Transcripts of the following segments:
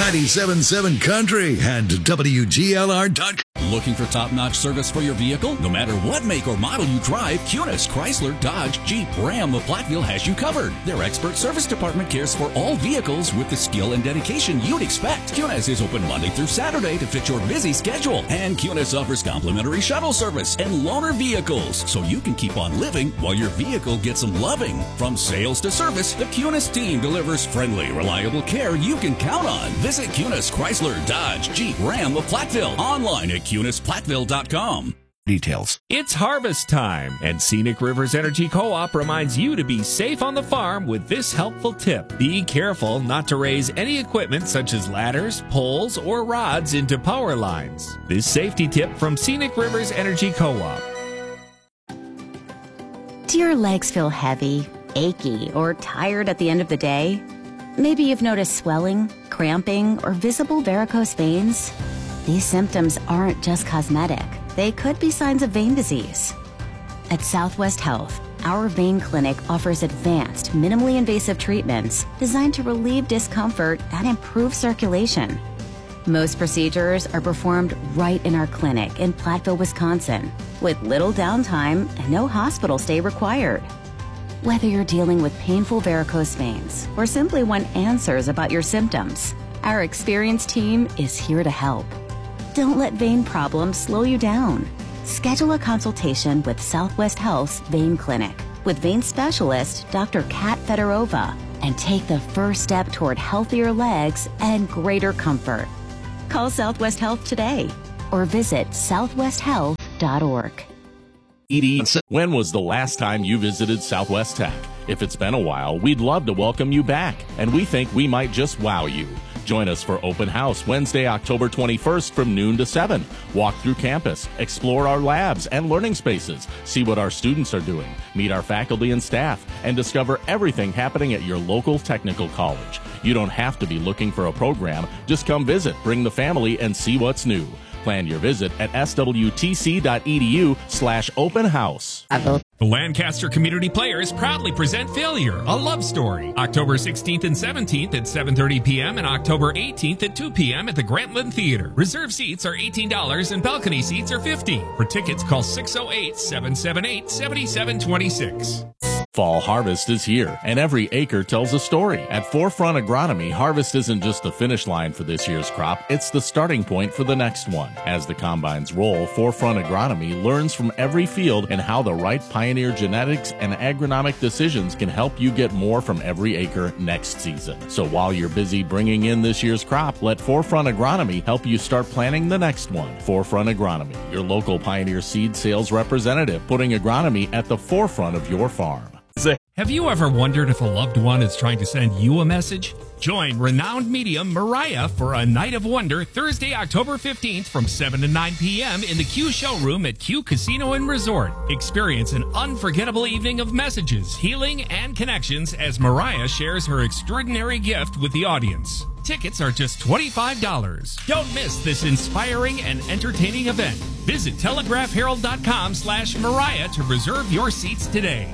97.7 Country and WGLR.com. Looking for top-notch service for your vehicle? No matter what make or model you drive, Cunis, Chrysler, Dodge, Jeep, Ram of Platteville has you covered. Their expert service department cares for all vehicles with the skill and dedication you'd expect. Cunis is open Monday through Saturday to fit your busy schedule. And Cunis offers complimentary shuttle service and loaner vehicles, so you can keep on living while your vehicle gets some loving. From sales to service, the Cunis team delivers friendly, reliable care you can count on. Visit Cunis, Chrysler, Dodge, Jeep, Ram of Platteville. Online at CunisPlatteville.com. Details. It's harvest time, and Scenic Rivers Energy Co-op reminds you to be safe on the farm with this helpful tip. Be careful not to raise any equipment such as ladders, poles, or rods into power lines. This safety tip from Scenic Rivers Energy Co-op. Do your legs feel heavy, achy, or tired at the end of the day? Maybe you've noticed swelling, cramping, or visible varicose veins. These symptoms aren't just cosmetic. They could be signs of vein disease. At Southwest Health, our vein clinic offers advanced, minimally invasive treatments designed to relieve discomfort and improve circulation. Most procedures are performed right in our clinic in Platteville, Wisconsin, with little downtime and no hospital stay required. Whether you're dealing with painful varicose veins or simply want answers about your symptoms, our experienced team is here to help. Don't let vein problems slow you down. Schedule a consultation with Southwest Health's Vein Clinic with vein specialist Dr. Kat Fedorova and take the first step toward healthier legs and greater comfort. Call Southwest Health today or visit southwesthealth.org. When was the last time you visited Southwest Tech? If it's been a while, we'd love to welcome you back, and we think we might just wow you. Join us for Open House Wednesday, October 21st from noon to 7. Walk through campus, explore our labs and learning spaces, see what our students are doing, meet our faculty and staff, and discover everything happening at your local technical college. You don't have to be looking for a program. Just come visit, bring the family, and see what's new. Plan your visit at swtc.edu/open house. The Lancaster Community Players proudly present Failure, a love story. October 16th and 17th at 7:30 p.m. and October 18th at 2 p.m. at the Grantland Theater. Reserve seats are $18 and balcony seats are $15. For tickets, call 608-778-7726. Fall harvest is here, and every acre tells a story. At Forefront Agronomy, harvest isn't just the finish line for this year's crop, it's the starting point for the next one. As the combines roll, Forefront Agronomy learns from every field and how the right pioneer genetics and agronomic decisions can help you get more from every acre next season. So while you're busy bringing in this year's crop, let Forefront Agronomy help you start planning the next one. Forefront Agronomy, your local Pioneer seed sales representative, putting agronomy at the forefront of your farm. Have you ever wondered if a loved one is trying to send you a message? Join renowned medium Mariah for a Night of Wonder Thursday, October 15th from 7 to 9 p.m. in the Q Showroom at Q Casino and Resort. Experience an unforgettable evening of messages, healing, and connections as Mariah shares her extraordinary gift with the audience. Tickets are just $25. Don't miss this inspiring and entertaining event. Visit telegraphherald.com/Mariah to reserve your seats today.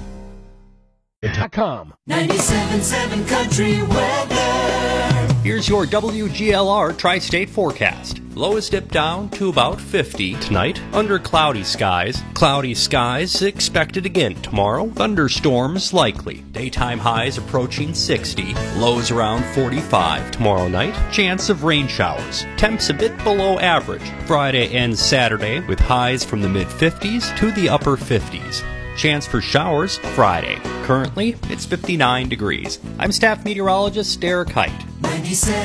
97.7 Country Weather. Here's your WGLR Tri-State forecast. Lows dip down to about 50 tonight under cloudy skies. Cloudy skies expected again tomorrow. Thunderstorms likely. Daytime highs approaching 60. Lows around 45 tomorrow night. Chance of rain showers. Temps a bit below average. Friday and Saturday with highs from the mid-50s to the upper 50s. Chance for showers Friday. Currently, it's 59 degrees. I'm staff meteorologist Derek Height. 97.